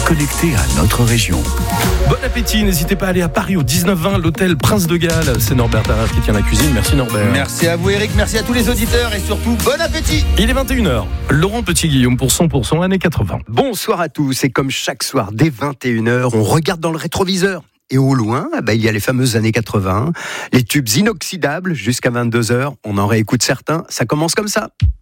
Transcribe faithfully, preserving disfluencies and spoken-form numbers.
connecté à notre région. Bon appétit, n'hésitez pas à aller à Paris au dix-neuf vingt, l'hôtel Prince de Galles. C'est Norbert Tarrer qui tient la cuisine. Merci Norbert. Merci à vous Eric, merci à tous les auditeurs et surtout bon appétit. Il est vingt et une heures. Laurent Petit-Guillaume pour cent pour cent années quatre-vingts. Bonsoir à tous, et comme chaque soir dès vingt et une heures, on regarde dans le rétroviseur. Et au loin, eh ben, il y a les fameuses années quatre-vingts, les tubes inoxydables jusqu'à vingt-deux heures. On en réécoute certains, ça commence comme ça.